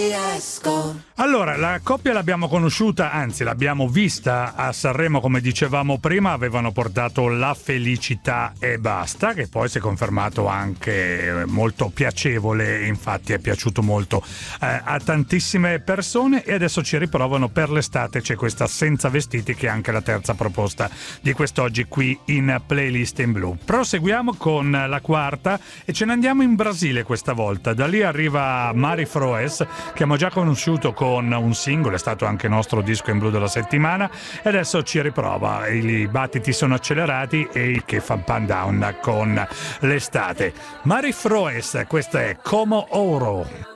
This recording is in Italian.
Allora, la coppia l'abbiamo conosciuta, anzi l'abbiamo vista a Sanremo, come dicevamo prima, avevano portato La felicità e basta, che poi si è confermato anche molto piacevole, infatti è piaciuto molto a tantissime persone, e adesso ci riprovano per l'estate. C'è questa Senza vestiti, che è anche la terza proposta di quest'oggi qui in Playlist in Blu. Proseguiamo con la quarta e ce ne andiamo in Brasile questa volta. Da lì arriva Mari Froes, che abbiamo già conosciuto con un singolo, è stato anche nostro disco in blu della settimana, e adesso ci riprova. I battiti sono accelerati e il che fa pan down con l'estate. Mari Froes, questa è Como Ouro.